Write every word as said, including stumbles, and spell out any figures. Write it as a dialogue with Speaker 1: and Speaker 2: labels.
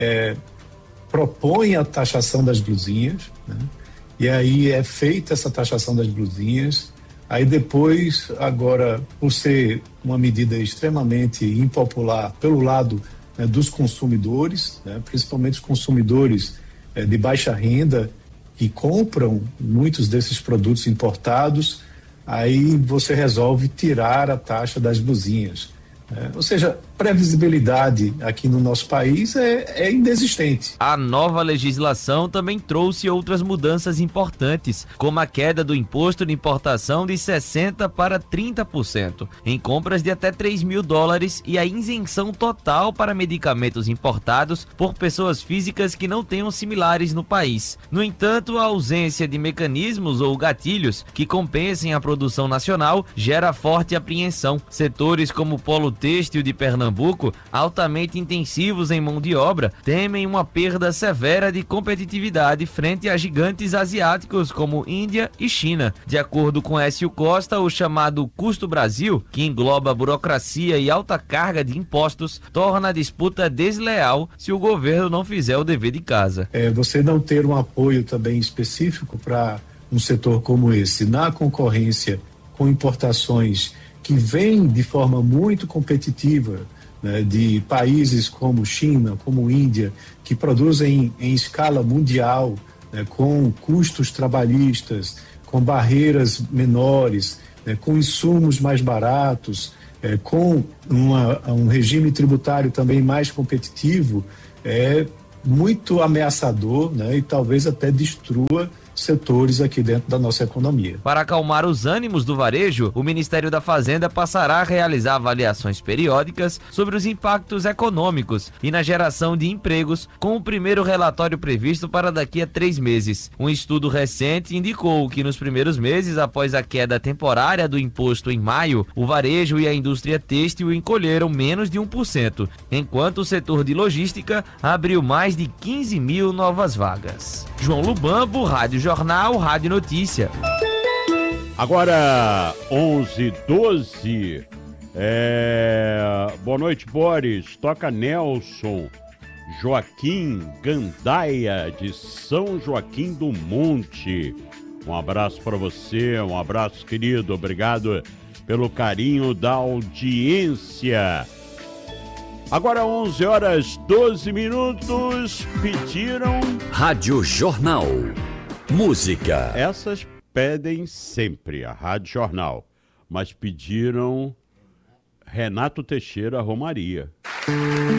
Speaker 1: propõe a taxação das blusinhas, né? E aí é feita essa taxação das blusinhas. Aí depois, agora, por ser uma medida extremamente impopular pelo lado, né, dos consumidores, né, principalmente os consumidores eh, de baixa renda, que compram muitos desses produtos importados, aí você resolve tirar a taxa das blusinhas. É, ou seja, previsibilidade aqui no nosso país é, é inexistente.
Speaker 2: A nova legislação também trouxe outras mudanças importantes, como a queda do imposto de importação de sessenta por cento para trinta por cento em compras de até três mil dólares e a isenção total para medicamentos importados por pessoas físicas que não tenham similares no país. No entanto, a ausência de mecanismos ou gatilhos que compensem a produção nacional gera forte apreensão. Setores como o polo têxtil de Pernambuco, altamente intensivos em mão de obra, temem uma perda severa de competitividade frente a gigantes asiáticos como Índia e China. De acordo com Écio Costa, o chamado Custo Brasil, que engloba burocracia e alta carga de impostos, torna a disputa desleal se o governo não fizer o dever de casa.
Speaker 1: É, você não ter um apoio também específico para um setor como esse, na concorrência com importações que vêm de forma muito competitiva, né, de países como China, como Índia, que produzem em escala mundial, né, com custos trabalhistas, com barreiras menores, né, com insumos mais baratos, é, com uma, um regime tributário também mais competitivo, é muito ameaçador, né, e talvez até destrua setores aqui dentro da nossa economia.
Speaker 2: Para acalmar os ânimos do varejo, o Ministério da Fazenda passará a realizar avaliações periódicas sobre os impactos econômicos e na geração de empregos, com o primeiro relatório previsto para daqui a três meses. Um estudo recente indicou que nos primeiros meses, após a queda temporária do imposto em maio, o varejo e a indústria têxtil encolheram menos de um por cento, enquanto o setor de logística abriu mais de quinze mil novas vagas. João Lubambo, Rádio Jornal, Rádio Notícia.
Speaker 3: Agora, onze e doze. É... Boa noite, Boris. Toca Nelson Joaquim Gandaia, de São Joaquim do Monte. Um abraço para você, um abraço, querido. Obrigado pelo carinho da audiência. Agora onze horas doze minutos. Pediram
Speaker 4: Rádio Jornal. Música.
Speaker 3: Essas pedem sempre a Rádio Jornal, mas pediram Renato Teixeira Romaria.